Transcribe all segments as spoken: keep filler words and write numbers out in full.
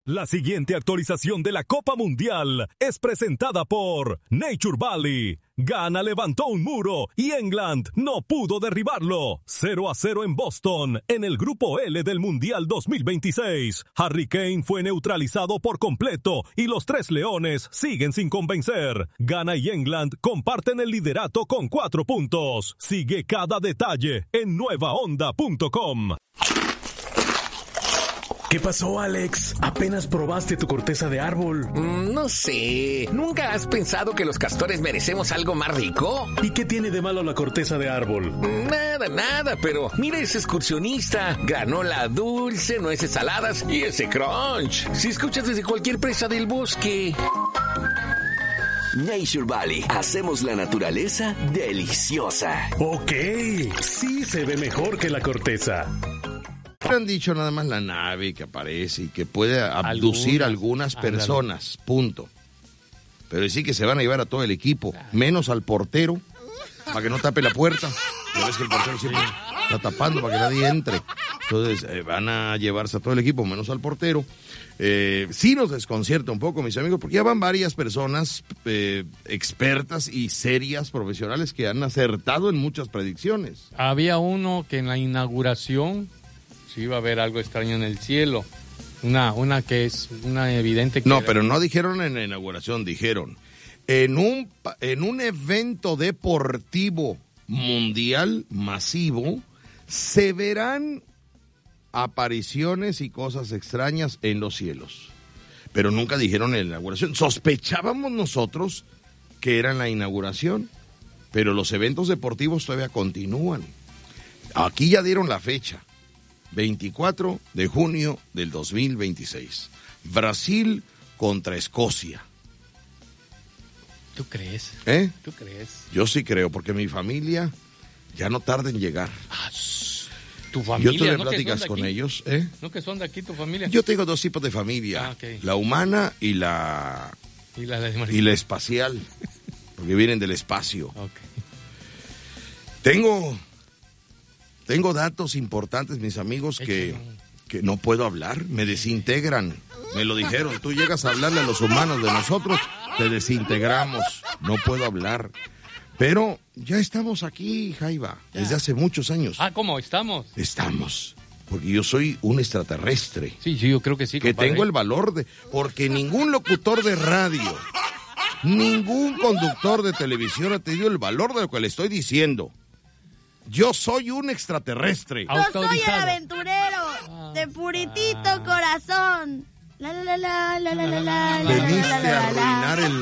La siguiente actualización de la Copa Mundial es presentada por Nature Valley. Ghana levantó un muro y England no pudo derribarlo. cero a cero en Boston, en el Grupo L del Mundial dos mil veintiséis. Harry Kane fue neutralizado por completo y los Tres Leones siguen sin convencer. Ghana y England comparten el liderato con cuatro puntos. Sigue cada detalle en nueva onda punto com. ¿Qué pasó, Alex? ¿Apenas probaste tu corteza de árbol? Mm, no sé. ¿Nunca has pensado que los castores merecemos algo más rico? ¿Y qué tiene de malo la corteza de árbol? Nada, nada, pero mira ese excursionista. Granola dulce, nueces saladas y ese crunch. Si escuchas desde cualquier presa del bosque. Nature Valley. Hacemos la naturaleza deliciosa. Ok, sí se ve mejor que la corteza. Han dicho nada más la nave que aparece y que puede abducir a algunas personas, punto. Pero sí que se van a llevar a todo el equipo, menos al portero, para que no tape la puerta. Ya ves que el portero siempre está tapando para que nadie entre. Entonces eh, van a llevarse a todo el equipo, menos al portero. Eh, sí nos desconcierta un poco, mis amigos, porque ya van varias personas eh, expertas y serias profesionales que han acertado en muchas predicciones. Había uno que en la inauguración sí iba a haber algo extraño en el cielo. Una, una que es una evidente que... No, era... pero no dijeron en la inauguración, dijeron en un, en un evento deportivo mundial masivo se verán apariciones y cosas extrañas en los cielos. Pero nunca dijeron en la inauguración. Sospechábamos nosotros que era en la inauguración, pero los eventos deportivos todavía continúan. Aquí ya dieron la fecha. veinticuatro de junio del dos mil veintiséis. Brasil contra Escocia. ¿Tú crees? ¿Eh? ¿Tú crees? Yo sí creo, porque mi familia ya no tarda en llegar. Ah, tu familia. Yo tuve ¿no pláticas con ellos. ¿Eh? ¿No que son de aquí tu familia? Yo tengo dos tipos de familia. Ah, okay. La humana y la... Y la, de y la espacial. Porque vienen del espacio. Okay. Tengo... Tengo datos importantes, mis amigos, que, que no puedo hablar, me desintegran. Me lo dijeron, tú llegas a hablarle a los humanos de nosotros, te desintegramos, no puedo hablar. Pero ya estamos aquí, Jaiba, desde hace muchos años. Ah, ¿cómo estamos? Estamos, porque yo soy un extraterrestre. Sí, sí, yo creo que sí, Que compadre. tengo el valor de... Porque ningún locutor de radio, ningún conductor de televisión ha tenido el valor de lo que le estoy diciendo. Yo soy un extraterrestre. Yo soy el aventurero ah, de puritito ah. corazón. La la la la la la la. Veniste a arruinar el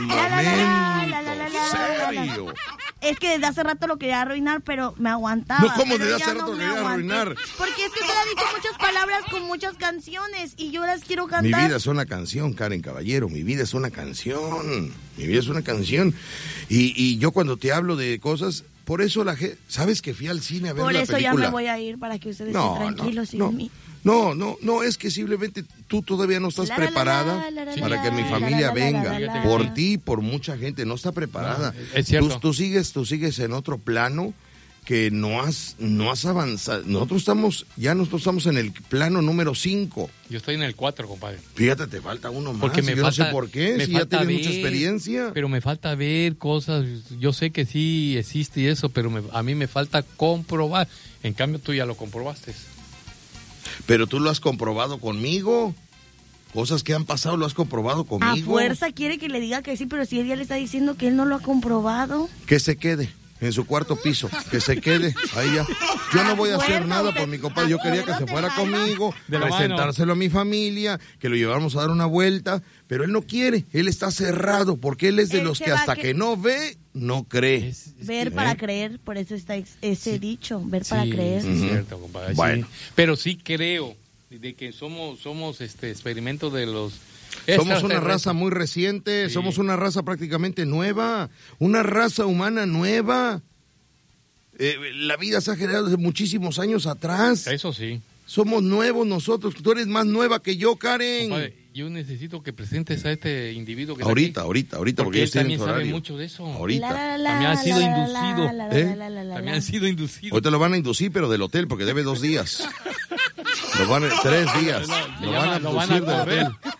momento. ¿Serio? Es que desde hace rato lo quería arruinar, pero me aguantaba. No, ¿cómo desde hace rato lo quería arruinar? Porque es que usted ha dicho muchas palabras con muchas canciones y yo las quiero cantar. Mi vida es una canción, Karen Caballero. Mi vida es una canción. Mi vida es una canción. Y, y yo cuando te hablo de cosas... Por eso la gente, ¿sabes que fui al cine a ver Por la eso película? ya me voy a ir para que ustedes no, estén tranquilos no, sin no, mí. No, no, no, es que simplemente tú todavía no estás la, preparada la, la, la, para la, que mi familia la, la, venga. La, la, la, por ti, por mucha gente, no está preparada. No, es cierto. Tú, tú sigues, tú sigues en otro plano que no has, no has avanzado. Nosotros estamos, ya nosotros estamos en el plano número cinco. Yo estoy en el cuatro, compadre. Fíjate, te falta uno más. Porque me yo falta, no sé por qué, si ya tienes ver, mucha experiencia. Pero me falta ver cosas. Yo sé que sí existe y eso, pero me, a mí me falta comprobar. En cambio, tú ya lo comprobaste. Pero tú lo has comprobado conmigo. Cosas que han pasado lo has comprobado conmigo. A fuerza quiere que le diga que sí, pero si él ya le está diciendo que él no lo ha comprobado. Que se quede en su cuarto piso, que se quede ahí ya. Yo no voy a hacer nada por mi compadre. Yo quería que se fuera conmigo, presentárselo a mi familia, que lo lleváramos a dar una vuelta, pero él no quiere. Él está cerrado porque él es de los que hasta que no ve, no cree. Es, es ver que, para ¿eh? creer, por eso está ese sí. dicho, ver sí, para creer. Sí, es cierto, compadre. Bueno. Sí. Pero sí creo de que somos somos este experimento de los... Somos una raza muy reciente, sí. Somos una raza prácticamente nueva, una raza humana nueva. Eh, la vida se ha generado desde muchísimos años atrás. Eso sí. Somos nuevos nosotros, tú eres más nueva que yo, Karen. Compadre, yo necesito que presentes a este individuo que ahorita, está aquí, ahorita, ahorita, porque, porque él también sabe horario. mucho de eso. Ahorita. La, la, la, también ha sido la, inducido. La, la, la, ¿Eh? la, la, la, también ha sido inducido. Hoy te lo van a inducir, pero del hotel, porque debe dos días. Lo van a, tres días. Lo, lo llama, van a lo van a inducir del hotel.